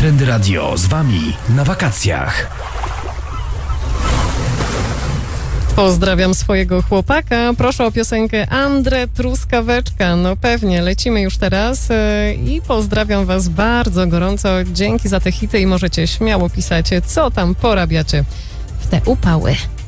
Trendy Radio z Wami na wakacjach. Pozdrawiam swojego chłopaka. Proszę o piosenkę Andre Truskaweczka. No pewnie, lecimy już teraz i pozdrawiam Was bardzo gorąco. Dzięki za te hity i możecie śmiało pisać, co tam porabiacie w te upały.